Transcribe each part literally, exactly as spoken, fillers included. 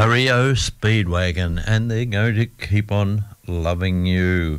R E O Speedwagon, and they're going to keep on loving you.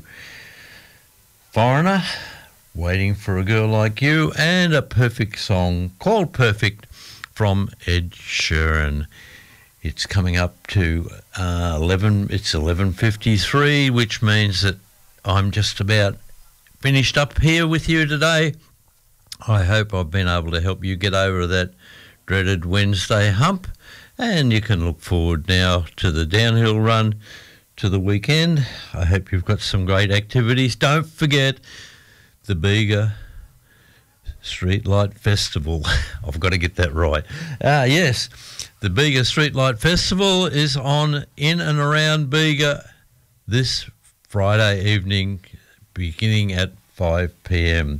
Foreigner, Waiting for a Girl Like You, and a perfect song called Perfect from Ed Sheeran. It's coming up to uh, eleven. It's eleven fifty-three, which means that I'm just about finished up here with you today. I hope I've been able to help you get over that dreaded Wednesday hump, and you can look forward now to the downhill run to the weekend. I hope you've got some great activities. Don't forget the Bega Streetlight Festival. I've got to get that right. Ah, yes, the Bega Streetlight Festival is on in and around Bega this Friday evening, beginning at five p m.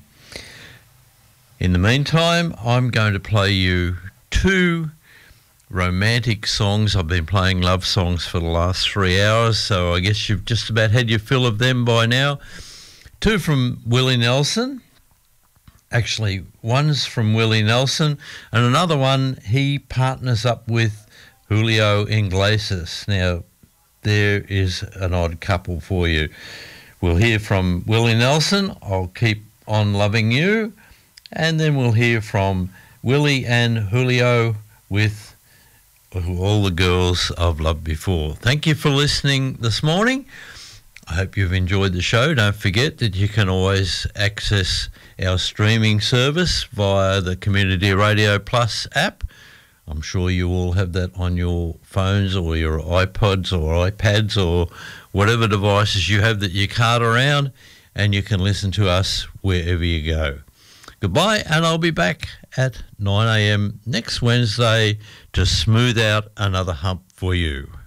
In the meantime, I'm going to play you two romantic songs. I've been playing love songs for the last three hours, so I guess you've just about had your fill of them by now. Two from Willie Nelson. Actually, one's from Willie Nelson, and another one he partners up with Julio Iglesias. Now, there is an odd couple for you. We'll hear from Willie Nelson, I'll Keep on Loving You, and then we'll hear from Willie and Julio with All the Girls I've Loved Before. Thank you for listening this morning. I hope you've enjoyed the show. Don't forget that you can always access our streaming service via the Community Radio Plus app. I'm sure you all have that on your phones or your iPods or iPads or whatever devices you have that you cart around, and you can listen to us wherever you go. Goodbye, and I'll be back at nine a m next Wednesday to smooth out another hump for you.